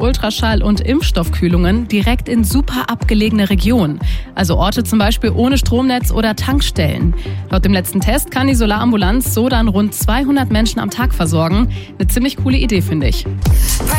Ultraschall und Impfstoffkühlungen direkt in super abgelegene Regionen. Also Orte zum Beispiel ohne Stromnetz oder Tankstellen. Laut dem letzten Test kann die Solarambulanz so dann rund 200 Menschen am Tag versorgen. Eine ziemlich coole Idee, finde ich.